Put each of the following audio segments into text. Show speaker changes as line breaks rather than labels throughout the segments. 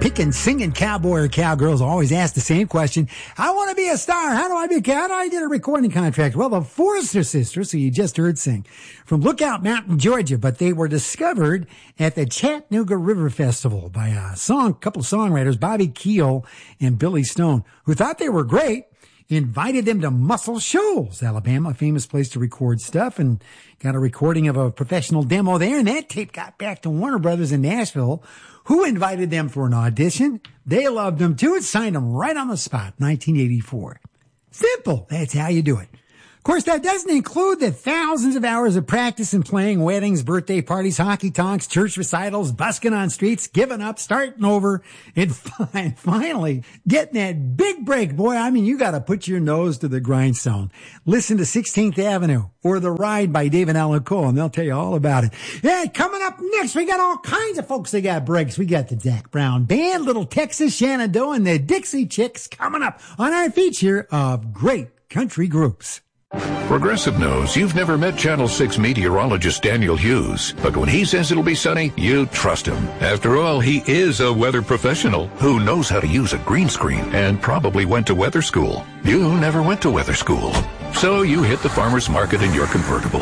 kicking, singing cowboy or cowgirls always ask the same question. I want to be a star. How do I get a recording contract? Well, the Forrester sisters, who you just heard sing, from Lookout Mountain, Georgia, but they were discovered at the Chattanooga River Festival by a couple of songwriters, Bobby Keel and Billy Stone, who thought they were great. Invited them to Muscle Shoals, Alabama, a famous place to record stuff, and got a recording of a professional demo there. And that tape got back to Warner Brothers in Nashville, who invited them for an audition. They loved them too and signed them right on the spot, 1984. Simple. That's how you do it. Of course, that doesn't include the thousands of hours of practice and playing, weddings, birthday parties, hockey tonks, church recitals, busking on streets, giving up, starting over, and finally getting that big break. Boy, I mean, you got to put your nose to the grindstone. Listen to 16th Avenue or The Ride by David Allan Coe, and they'll tell you all about it. Yeah, coming up next, we got all kinds of folks that got breaks. We got the Zac Brown Band, Little Texas, Shenandoah, and the Dixie Chicks coming up on our feature of great country groups.
Progressive knows you've never met Channel 6 meteorologist Daniel Hughes, but when he says it'll be sunny, you trust him. After all, he is a weather professional who knows how to use a green screen and probably went to weather school. You never went to weather school, so you hit the farmer's market in your convertible.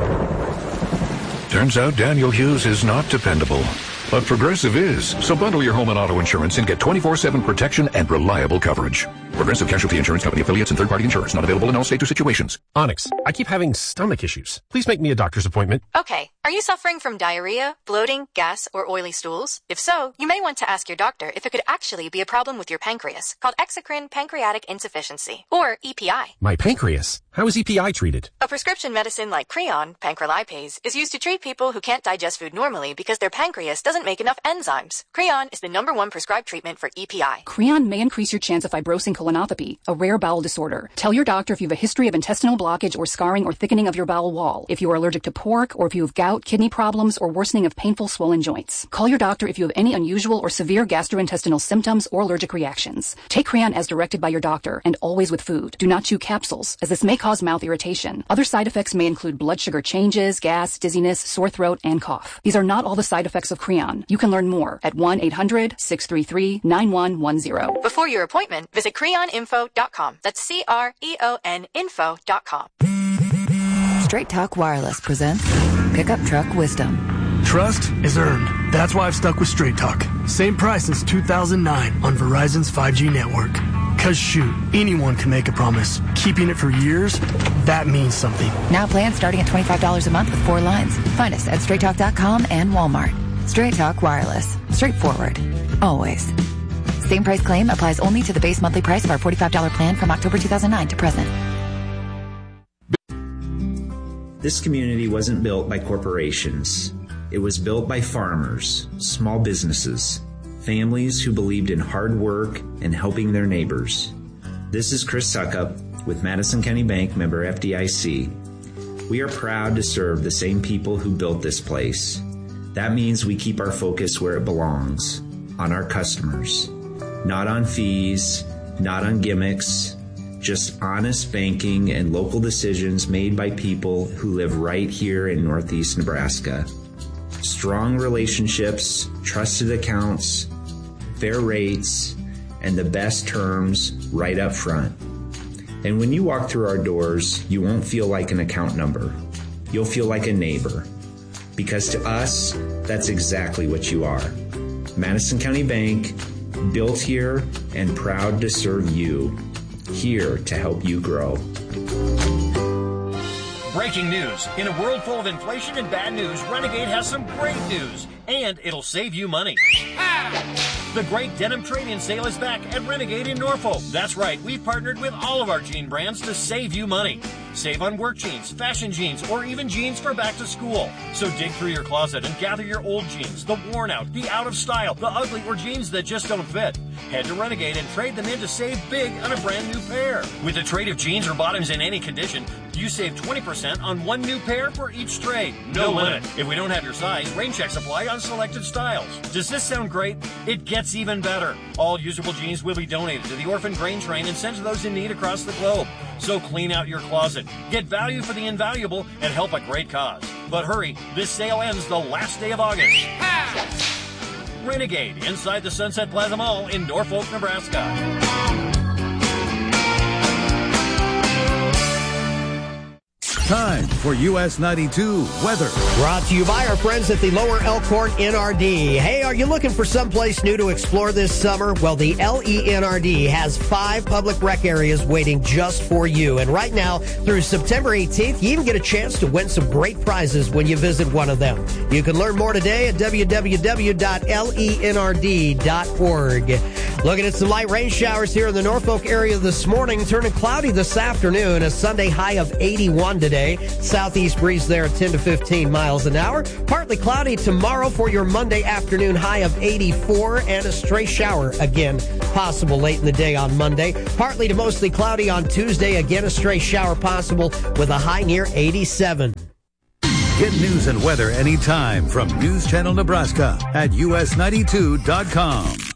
Turns out Daniel Hughes is not dependable, but Progressive is. So bundle your home and auto insurance and get 24/7 protection and reliable coverage. Progressive Casualty Insurance Company affiliates and third-party insurance not available in all states or situations.
Onyx, I keep having stomach issues. Please make me a doctor's appointment.
Okay. Are you suffering from diarrhea, bloating, gas, or oily stools? If so, you may want to ask your doctor if it could actually be a problem with your pancreas, called exocrine pancreatic insufficiency, or EPI.
My pancreas? How is EPI treated?
A prescription medicine like Creon, pancrelipase, is used to treat people who can't digest food normally because their pancreas doesn't make enough enzymes. Creon is the #1 prescribed treatment for EPI.
Creon may increase your chance of fibrosing colonopathy, a rare bowel disorder. Tell your doctor if you have a history of intestinal blockage or scarring or thickening of your bowel wall, if you are allergic to pork, or if you have gout, kidney problems, or worsening of painful swollen joints. Call your doctor if you have any unusual or severe gastrointestinal symptoms or allergic reactions. Take Creon as directed by your doctor, and always with food. Do not chew capsules, as this may cause mouth irritation. Other side effects may include blood sugar changes, gas, dizziness, sore throat, and cough. These are not all the side effects of Creon. You can learn more at 1-800-633-9110.
Before your appointment, visit creoninfo.com. That's CREON info.com.
Straight Talk Wireless presents Pickup Truck Wisdom.
Trust is earned. That's why I've stuck with Straight Talk. Same price since 2009 on Verizon's 5G network. Cause shoot, anyone can make a promise. Keeping it for years, that means something.
Now plans starting at $25 a month with 4 lines. Find us at StraightTalk.com and Walmart. Straight Talk Wireless. Straightforward. Always. Same price claim applies only to the base monthly price of our $45 plan from October 2009 to present.
This community wasn't built by corporations. It was built by farmers, small businesses, families who believed in hard work and helping their neighbors. This is Chris Suckup with Madison County Bank, member FDIC. We are proud to serve the same people who built this place. That means we keep our focus where it belongs, on our customers. Not on fees, not on gimmicks, just honest banking and local decisions made by people who live right here in Northeast Nebraska. Strong relationships, trusted accounts, fair rates, and the best terms right up front. And when you walk through our doors, you won't feel like an account number. You'll feel like a neighbor. Because to us, that's exactly what you are. Madison County Bank, built here and proud to serve you. Here to help you grow.
Breaking news. In a world full of inflation and bad news, Renegade has some great news. And it'll save you money. The great denim trade-in sale is back at Renegade in Norfolk. That's right, we've partnered with all of our jean brands to save you money. Save on work jeans, fashion jeans, or even jeans for back to school. So dig through your closet and gather your old jeans, the worn out, the out of style, the ugly, or jeans that just don't fit. Head to Renegade and trade them in to save big on a brand new pair. With a trade of jeans or bottoms in any condition, you save 20% on one new pair for each trade. No limit. If we don't have your size, rain checks apply on selected styles. Does this sound great? It gets even better. All usable jeans will be donated to the Orphan Grain Train and sent to those in need across the globe. So clean out your closet, get value for the invaluable, and help a great cause. But hurry, this sale ends the last day of August. Renegade, inside the Sunset Plaza Mall in Norfolk, Nebraska.
Time for US 92 weather.
Brought to you by our friends at the Lower Elkhorn NRD. Hey, are you looking for someplace new to explore this summer? Well, the LENRD has 5 public rec areas waiting just for you. And right now, through September 18th, you even get a chance to win some great prizes when you visit one of them. You can learn more today at www.lenrd.org. Looking at some light rain showers here in the Norfolk area this morning, turning cloudy this afternoon, a Sunday high of 81 today. Southeast breeze there at 10 to 15 miles an hour. Partly cloudy tomorrow for your Monday afternoon high of 84, and a stray shower again possible late in the day on Monday. Partly to mostly cloudy on Tuesday, again a stray shower possible with a high near 87.
Get news and weather anytime from News Channel Nebraska at us92.com.